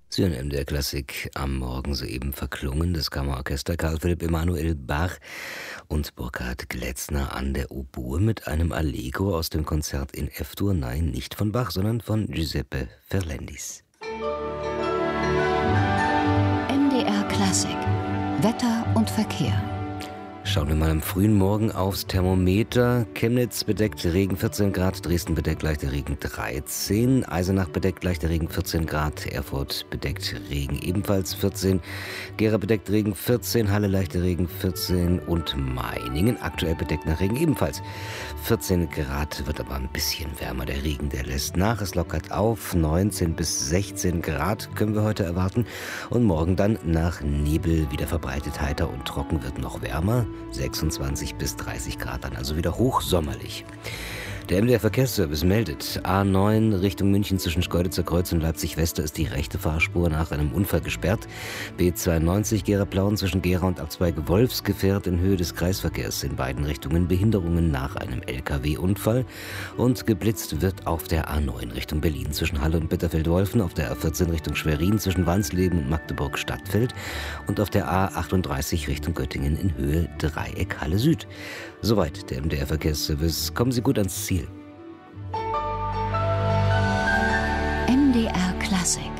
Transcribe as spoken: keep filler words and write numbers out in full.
Sie hören M D R Klassik am Morgen soeben verklungen, das Kammerorchester Karl Philipp Emanuel Bach und Burkhard Gletzner an der Oboe mit einem Allegro aus dem Konzert in F-Dur. Nein, nicht von Bach, sondern von Giuseppe Ferlendis. M D R Klassik. Wetter und Verkehr. Schauen wir mal am frühen Morgen aufs Thermometer. Chemnitz bedeckt Regen vierzehn Grad, Dresden bedeckt leichter Regen dreizehn, Eisenach bedeckt leichter Regen vierzehn Grad, Erfurt bedeckt Regen ebenfalls vierzehn, Gera bedeckt Regen vierzehn, Halle leichter Regen vierzehn und Meiningen aktuell bedeckt nach Regen ebenfalls vierzehn Grad, wird aber ein bisschen wärmer. Der Regen, der lässt nach, es lockert auf, neunzehn bis sechzehn Grad können wir heute erwarten und morgen dann nach Nebel wieder verbreitet heiter und trocken, wird noch wärmer. sechsundzwanzig bis dreißig Grad dann, also wieder hochsommerlich. Der M D R Verkehrsservice meldet, A neun Richtung München zwischen Schkeuditzer Kreuz und Leipzig-Wester ist die rechte Fahrspur nach einem Unfall gesperrt. B zweiundneunzig Gera-Plauen zwischen Gera und Abzweige Wolfsgefährt in Höhe des Kreisverkehrs in beiden Richtungen Behinderungen nach einem L K W-Unfall. Und geblitzt wird auf der A neun Richtung Berlin zwischen Halle und Bitterfeld-Wolfen, auf der A vierzehn Richtung Schwerin zwischen Wansleben und Magdeburg-Stadtfeld und auf der A achtunddreißig Richtung Göttingen in Höhe Dreieck Halle Süd. Soweit der M D R Verkehrsservice. Kommen Sie gut ans Ziel. M D R Klassik.